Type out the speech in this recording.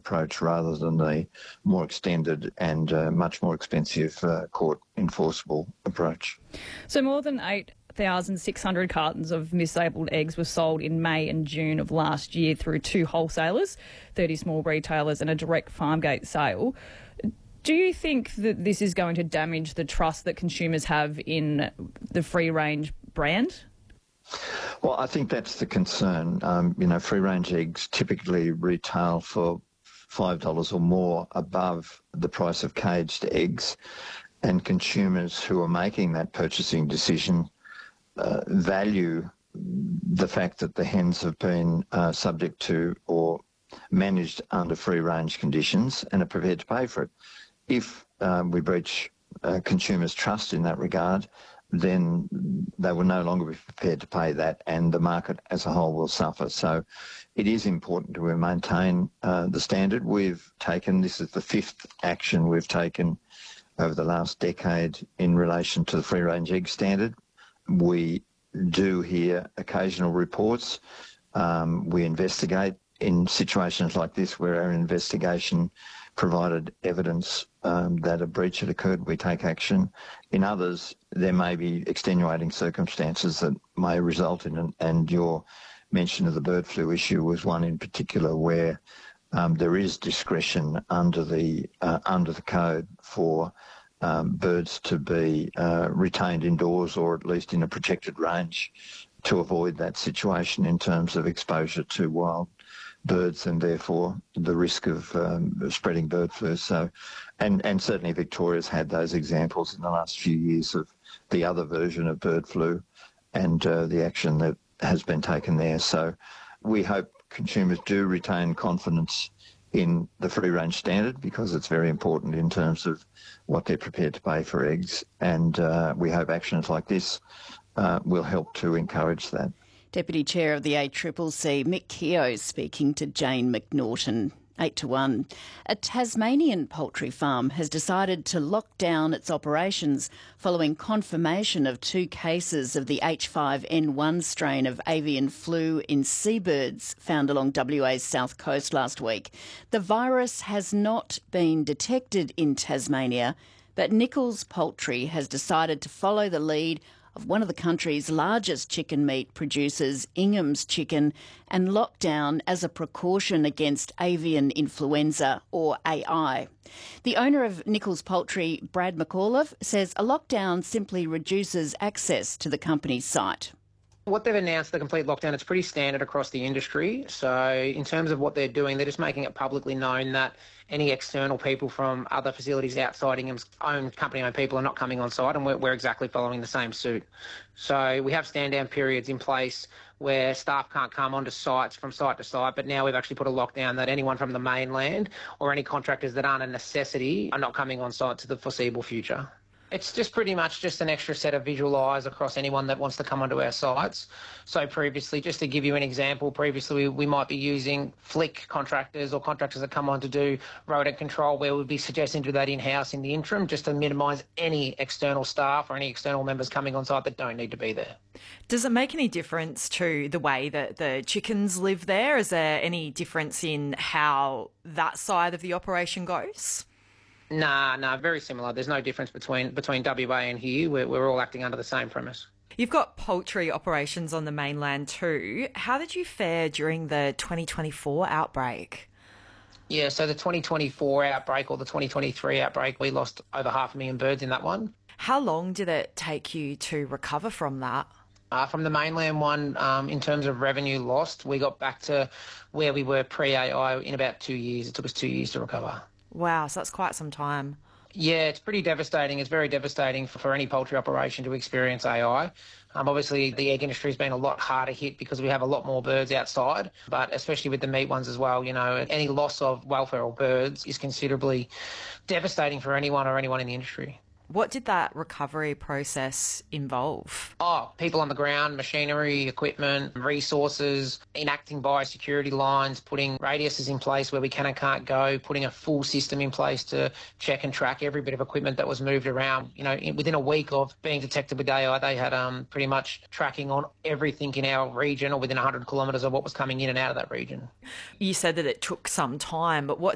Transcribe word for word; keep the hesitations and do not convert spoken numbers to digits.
approach rather than the more extended and uh, much more expensive uh, court enforceable approach. So more than eight thousand six hundred cartons of mislabelled eggs were sold in May and June of last year through two wholesalers, thirty small retailers and a direct farmgate sale. Do you think that this is going to damage the trust that consumers have in the free-range brand? Well, I think that's the concern. Um, you know, free-range eggs typically retail for five dollars or more above the price of caged eggs, and consumers who are making that purchasing decision uh, value the fact that the hens have been uh, subject to or managed under free-range conditions and are prepared to pay for it. If uh, we breach uh, consumers' trust in that regard, then they will no longer be prepared to pay that, and the market as a whole will suffer. So it is important to maintain uh, the standard. We've taken, this is the fifth action we've taken over the last decade in relation to the free-range egg standard. We do hear occasional reports. Um, we investigate in situations like this where our investigation provided evidence um, that a breach had occurred, we take action. In others, there may be extenuating circumstances that may result in it, and your mention of the bird flu issue was one in particular where um, there is discretion under the uh, under the code for um, birds to be uh, retained indoors or at least in a protected range to avoid that situation in terms of exposure to wild birds and therefore the risk of um, spreading bird flu. So, and, and certainly Victoria's had those examples in the last few years of the other version of bird flu and uh, the action that has been taken there. So we hope consumers do retain confidence in the free-range standard because it's very important in terms of what they're prepared to pay for eggs, and uh, we hope actions like this uh, will help to encourage that. Deputy Chair of the A C C C, Mick Keogh, speaking to Jane McNaughton. Eight to one. A Tasmanian poultry farm has decided to lock down its operations following confirmation of two cases of the H five N one strain of avian flu in seabirds found along W A's south coast last week. The virus has not been detected in Tasmania, but Nichols Poultry has decided to follow the lead of one of the country's largest chicken meat producers, Ingham's Chicken, and lock down as a precaution against avian influenza, or A I. The owner of Nichols Poultry, Brad McAuliffe, says a lockdown simply reduces access to the company's site. What they've announced, the complete lockdown, it's pretty standard across the industry. So in terms of what they're doing, they're just making it publicly known that any external people from other facilities outside Ingham's own company-owned people are not coming on site, and we're, we're exactly following the same suit. So we have stand-down periods in place where staff can't come onto sites from site to site, but now we've actually put a lockdown that anyone from the mainland or any contractors that aren't a necessity are not coming on site to the foreseeable future. It's just pretty much just an extra set of visual eyes across anyone that wants to come onto our sites. So previously, just to give you an example, previously we, we might be using flick contractors or contractors that come on to do rodent control, where we'd be suggesting to do that in-house in the interim just to minimise any external staff or any external members coming on site that don't need to be there. Does it make any difference to the way that the chickens live there? Is there any difference in how that side of the operation goes? Nah, nah, very similar. There's no difference between between W A and here. We're, we're all acting under the same premise. You've got poultry operations on the mainland too. How did you fare during the twenty twenty-four outbreak? Yeah, so the twenty twenty-four outbreak or the twenty twenty-three outbreak, we lost over half a million birds in that one. How long did it take you to recover from that? Uh, from the mainland one, um, in terms of revenue lost, we got back to where we were pre-A I in about two years. It took us two years to recover. Wow, so that's quite some time. Yeah, it's pretty devastating. It's very devastating for, for any poultry operation to experience A I. Um, obviously, the egg industry has been a lot harder hit because we have a lot more birds outside, but especially with the meat ones as well, you know, any loss of welfare or birds is considerably devastating for anyone or anyone in the industry. What did that recovery process involve? Oh, people on the ground, machinery, equipment, resources, enacting biosecurity lines, putting radiuses in place where we can and can't go, putting a full system in place to check and track every bit of equipment that was moved around. You know, in, within a week of being detected with A I, they had um, pretty much tracking on everything in our region or within one hundred kilometres of what was coming in and out of that region. You said that it took some time, but what